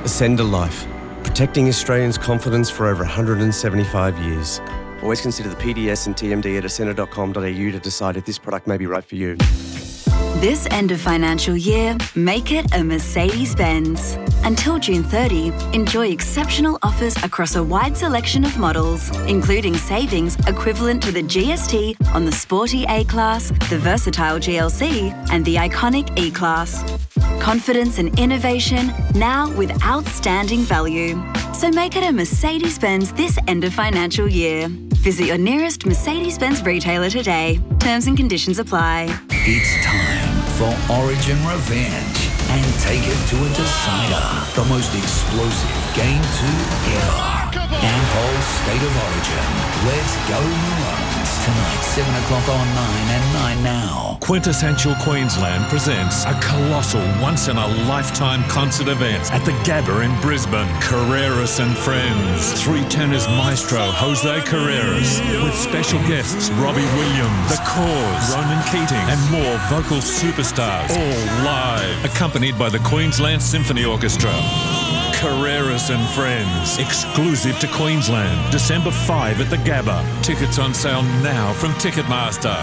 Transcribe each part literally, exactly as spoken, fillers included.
Ascender Life, protecting Australians' confidence for over one hundred seventy-five years. Always consider the P D S and T M D at ascender dot com dot a u to decide if this product may be right for you. This end of financial year, make it a Mercedes-Benz. Until June thirtieth, enjoy exceptional offers across a wide selection of models, including savings equivalent to the G S T on the sporty A-Class, the versatile G L C, and the iconic E-Class. Confidence and innovation, now with outstanding value. So make it a Mercedes-Benz this end of financial year. Visit your nearest Mercedes-Benz retailer today. Terms and conditions apply. It's time for Origin Revenge and take it to a decider. The most explosive game two ever. Ampol State of Origin. Let's go Maroons. Tonight, seven o'clock on nine and nine now. Quintessential Queensland presents a colossal once-in-a-lifetime concert event at the Gabba in Brisbane. Carreras and Friends. Three tenors maestro Jose Carreras with special guests Robbie Williams, The Cause, Ronan Keating and more vocal superstars, all live, accompanied by the Queensland Symphony Orchestra. Carreras and Friends, exclusive to Queensland, December fifth at the Gabba. Tickets on sale now from Ticketmaster.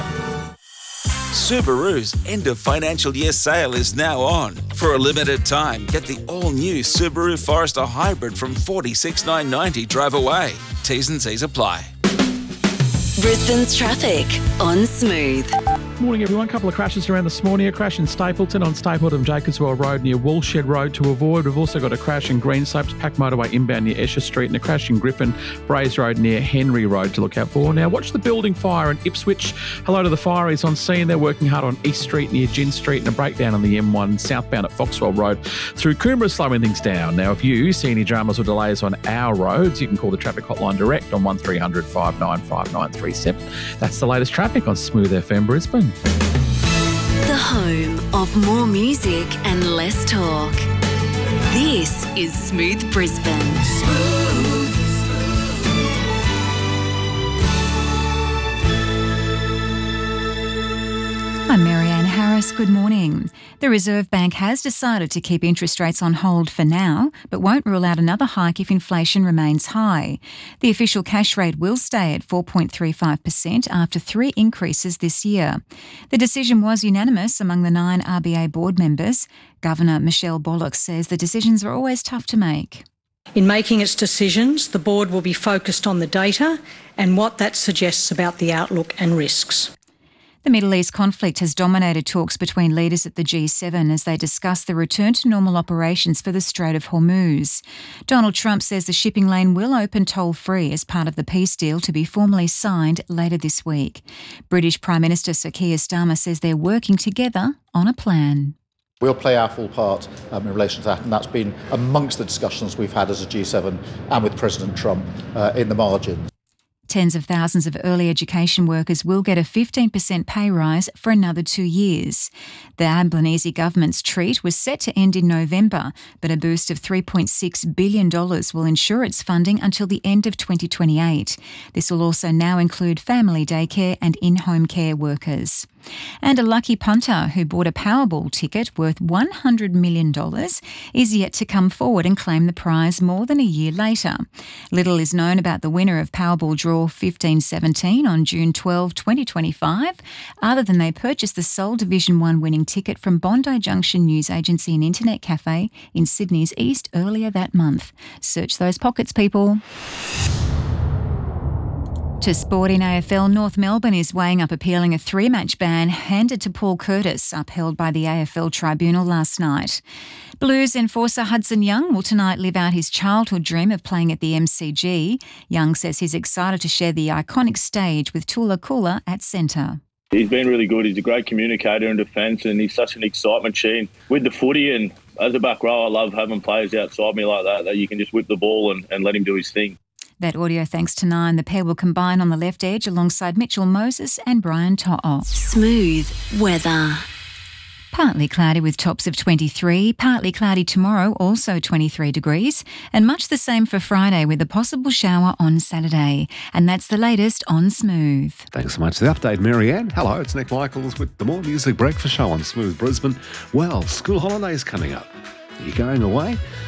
Subaru's end of financial year sale is now on. For a limited time, get the all-new Subaru Forester Hybrid from forty-six thousand nine hundred ninety dollars drive away. T's and C's apply. Brisbane's traffic on Smooth. Morning everyone, a couple of crashes around this morning. A crash in Stapleton on Stapleton Jacobswell Road near Woolshed Road to avoid. We've also got a crash in Greenslopes, Pack Motorway inbound near Esher Street, and a crash in Griffin, Braes Road near Henry Road to look out for. Now watch the building fire in Ipswich. Hello to the fireys on scene. They're working hard on East Street near Gin Street, and a breakdown on the M one southbound at Foxwell Road through Coomera, slowing things down. Now if you see any dramas or delays on our roads, you can call the traffic hotline direct on one three hundred, five nine five, nine three seven. That's the latest traffic on Smooth F M Brisbane. The home of more music and less talk. This is Smooth Brisbane. Smooth. I'm Marianne Harris. Good morning. The Reserve Bank has decided to keep interest rates on hold for now, but won't rule out another hike if inflation remains high. The official cash rate will stay at four point three five percent after three increases this year. The decision was unanimous among the nine R B A board members. Governor Michelle Bullock says the decisions are always tough to make. In making its decisions, the board will be focused on the data and what that suggests about the outlook and risks. The Middle East conflict has dominated talks between leaders at the G seven as they discuss the return to normal operations for the Strait of Hormuz. Donald Trump says the shipping lane will open toll-free as part of the peace deal to be formally signed later this week. British Prime Minister Sir Keir Starmer says they're working together on a plan. We'll play our full part um, in relation to that, and that's been amongst the discussions we've had as a G seven and with President Trump uh, in the margins. Tens of thousands of early education workers will get a fifteen percent pay rise for another two years. The Albanese government's treat was set to end in November, but a boost of three point six billion dollars will ensure its funding until the end of twenty twenty-eight. This will also now include family daycare and in-home care workers. And a lucky punter who bought a Powerball ticket worth one hundred million dollars is yet to come forward and claim the prize more than a year later. Little is known about the winner of Powerball draw fifteen seventeen on June twelfth, twenty twenty-five, other than they purchased the sole Division one winning ticket from Bondi Junction News Agency and Internet Cafe in Sydney's East earlier that month. Search those pockets, people. To sport in A F L, North Melbourne is weighing up appealing a three-match ban handed to Paul Curtis, upheld by the A F L Tribunal last night. Blues enforcer Hudson Young will tonight live out his childhood dream of playing at the M C G. Young says he's excited to share the iconic stage with Tula Kula at centre. He's been really good. He's a great communicator in defence, and he's such an excitement machine with the footy. And as a back row, I love having players outside me like that, that you can just whip the ball and, and let him do his thing. That audio thanks to Nine. The pair will combine on the left edge alongside Mitchell Moses and Brian To'o. Smooth weather. Partly cloudy with tops of twenty-three, partly cloudy tomorrow, also twenty-three degrees, and much the same for Friday with a possible shower on Saturday. And that's the latest on Smooth. Thanks so much for the update, Marianne. Hello, it's Nick Michaels with the More Music Breakfast Show on Smooth Brisbane. Well, school holidays coming up. Are you going away?